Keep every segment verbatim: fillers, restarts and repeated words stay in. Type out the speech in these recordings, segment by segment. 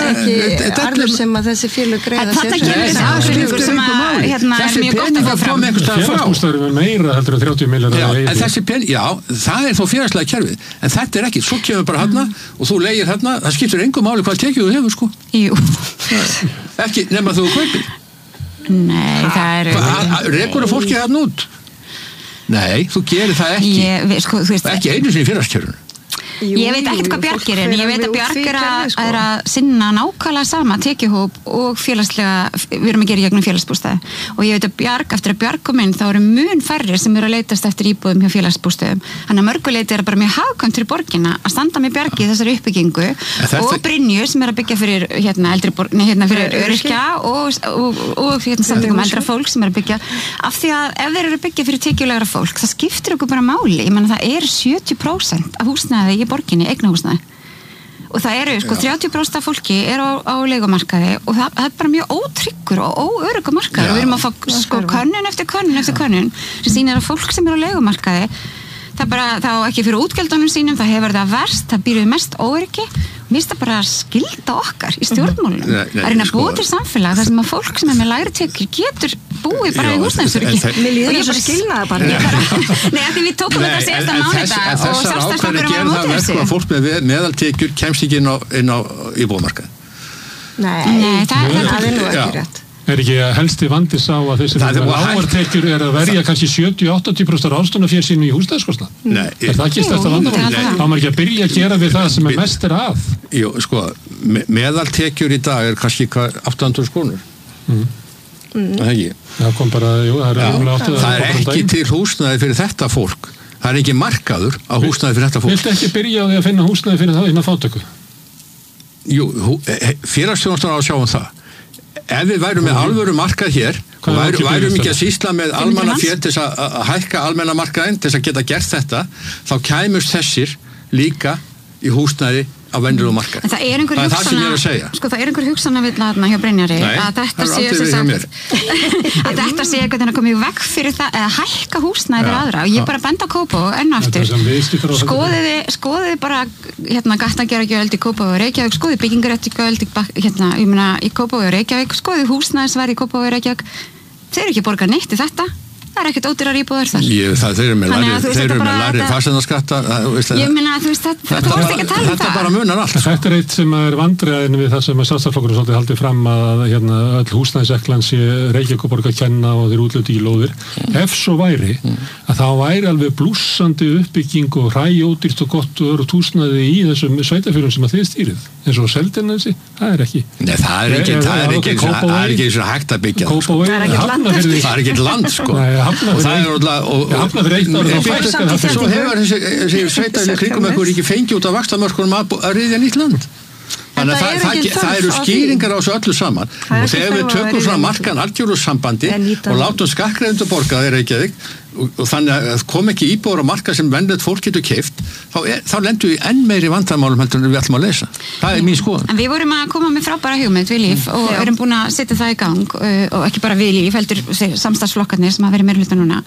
ekki arður sem að þessi félög greiða sér. Þetta kemur þessi áhrifur sem að hérna er mjög gott að fá fram. Félagsbústaðar er meira heldur en þrjátíu milljarðar. Já, en þessi pening, já, það er þó félagslega kerfið, en þetta er ekki, svo kemur bara hérna og þú leigir hérna, það skiptir engu máli hvað tekið þú hefur, sko. Jú. Ekki nema þú kaupir. Nei, það er... Rekur fólki hérna út? Nei, þú gerir það ekki. Ég, sko, þú veist, ekki einu sinni í félagskerfinu. Jú, ég veit ekkert hvað Bjarg er en ég veit að Bjarg er að, sko. er að sinna nákvæmlega sama tekjuhóp og félagslega, við erum að gera í gegnum félagsbústaði og ég veit að Bjarg, eftir að Bjarg kom inn þá eru mun færri sem eru að leitast eftir íbúðum hjá félagsbústöðum, þannig að mörguleiti er bara mjög hagkvæmt fyrir borgina að standa með Bjargi í þessari uppbyggingu og Brynju sem er að byggja fyrir hérna, eldri borg, nei, hérna fyrir öryrkja og, og, og hérna, samtökum eldra fólk sem er að byggja af því að ef þeir eru að byggja fyrir tekjulegra fólk það skiptir okkur bara máli, ég menna það er sjötíu prósent af húsnæði í borginni eignahúsnæði og það eru sko þrjátíu prósent af fólki er á, á leigumarkaði og það, það er bara mjög ótryggur og óöruggur markaður og við erum að fá sko könnun eftir könnun eftir könnun sem sýnir að fólk sem er á leigumarkaði það bara, þá ekki fyrir útgjöldunum sínum það hefur það verst, það býr við mest óöryggi mér finnst það bara að skylda okkar í stjórnmálunum, að reyna að búa til samfélag þar sem að fólk sem er með lægri tekjur getur búið bara í húsnæðisöryggi Mér líður þess að skilna það bara Nei, af því við tókum þetta síðasta mánudag og sjálfstæðisflokkurinn var á móti þessu að fólk með meðaltekjur kemst ekki inn á, inn á íbúðamarkað Nei, það er nú ekki rétt Er ekki helsti vandi sá að þessi lágartekjur er að verja kannski sjötíu til áttatíu prósent ráðstöfunarfé sínu í húsnæðiskostnað? Nei. Er það ekki stærsta vandamálið? Á maður ekki að byrja að gera við það sem er mest er að? Jú, sko, meðaltekjur í dag er kannski átta hundruð krónur. Mm. Það er ekki. Það kom bara, jú, það er umlega áttið. Það er ekki til húsnæði fyrir þetta fólk. Það er ekki markaður á húsnæði fyrir þetta fólk. Viltu ekki byrja á því að finna húsnæði fyrir það innan fátæku? Jú, félagsþjónustan á að sjá um það. Ef við værum með alvöru markað hér og værum, værum ekki að sýsla með almanna fél til að, að hækka almenna markaðinn til að geta gert þetta, þá kæmust þessir líka í húsnæði á venjulegum markaði. Það er einhver hugsana, það sem ég er að segja. Sko það er einhver hugsanavilla þarna hjá Brynjari Nei, að þetta sé sem sagt að þetta sé eitthvað að koma í veg fyrir það eða hækka húsnæði fyrir aðra og ég bara benda á Kópavog enn og aftur. Skoðiði, skoðiði bara hérna gatnagerðargjöld í Kópavog og Reykjavík, skoðiði byggingaréttargjöld hérna, ég meina í Kópavog og Reykjavík, skoðiði húsnæðisverð í Kópavog og Reykjavík. Þeir eru ekki borgað neitt í þetta. Það er ekkert ódýrar íbúðar þar. Ég, það, þeir eru með læri, þeir eru með læri fasteignaskatta. Ég meina, þú veist, það, þetta, þú veist ekki að tala um það. Þetta bara munar allt. Þetta er eitt sem er vandræðin við það sem að Sjálfstæðisflokkurinn svolítið haldið fram að hérna, öll húsnæðiseklan sé Reykjavíkurborg að kenna og þeir útluti í lóðir. Mm. Ef svo væri, að þá væri alveg blússandi uppbygging og hræjódýrt og gott og örugt húsnæði í þessum sveitarfélögum sem að þið stýrið. eins og Seltjarnarnesi, það er ekki. Nei, það er ekki, það er ekki, það er ekki eins og hægt að byggja það. Kópavogi, það er ekki land, sko. Nei, Hafnarfirði, og svo hefur þessi sveitafélag kringum eitthvað ekki fengið út af vaxtamörkunum að ryðja nýtt land. Þannig að það, það, það, það eru skýringar á þessu öllu saman og þegar við tökum svona markan algjörðursambandi og látum skattgreiðendur borga þeir Reykjavík og, og þannig að kom ekki íbúðar á marka sem venjulegt fólk getur keypt þá, er, þá lendum við enn meiri vandamálum heldur en við ætlum að leysa. Það er mín skoðun. En við vorum að koma með frábæra hugmynd við Líf og Já. erum búin að setja það í gang og ekki bara við Líf heldur samstarfsflokkarnir sem hafa verið meirihluta núna.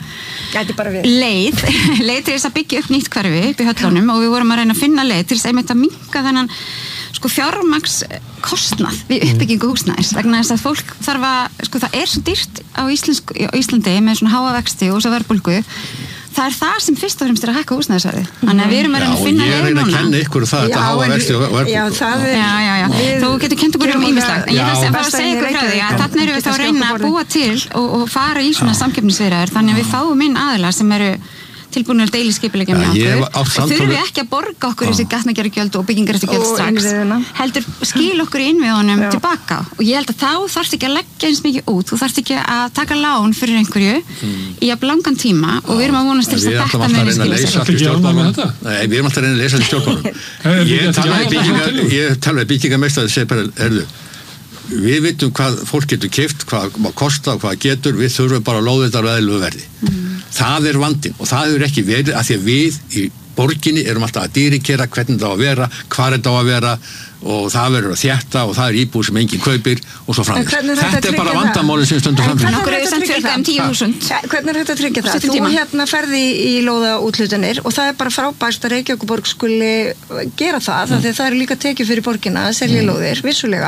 Leið, leið til þess að byggja upp nýtt hverfi upp í höllunum og við vorum að reyna að finna leið til þess einmitt að minnka þennan sko fjármagns kostnað við uppbyggingu húsnæðis vegna þess að fólk þarf að, sko það er svo dýrt á, Íslensk, á Íslandi með svona háa vexti og svo verðbólgu það er það sem fyrst og fremst er að hækka húsnæðisverðið þannig að við erum að reyna að finna leið núna. Já, og ég er að kenna ykkur það þetta háa vexti og verðbólgu. Já, það er... Já, já, já, við, þú getur kent okkur um ýmislegt en ég þess að bara segja ykkur frá því að þarna erum við þá að reyna að búa til og, og fara í svona samkeppnisviðræður þannig að við fáum inn aðila sem eru tilbúinir að deili skipulegja með okkur og þurfum við ekki að borga okkur þessi gatnagerðargjöld og byggingaréttargjöld strax heldur skil okkur í innviðunum tilbaka og ég held að þá þarfst ekki að leggja eins mikið út þú þarfst ekki að taka lán fyrir einhverju mm. í að langan tíma og við erum að vonast til þess að þetta með skilja Nei, við erum alltaf að reyna að leysa þetta stjórnmálum Ég talaði byggingameistari segi bara, herðu við vitum hvað fólk getur keypt, hvað má kosta og hvað getur, við þurfum bara að lóða þetta á eðlilegu verði. Mm. Það er vandinn og það hefur ekki verið að því að við í borginni erum alltaf að dýrikera hvernig það á að vera, hvar þetta á að vera og það verður að þétta og það er íbúð sem enginn kaupir og svo framvegis. Þetta er bara vandamálið sem stundur framvegis. Hvernig er þetta að tryggja það? Þú hérna ferði í lóðaúthlutanir og það er bara frábært að Reykjavíkurborg skuli gera það, mm. þannig að það er líka tekið fyrir borgina að selja lóðir, vissulega,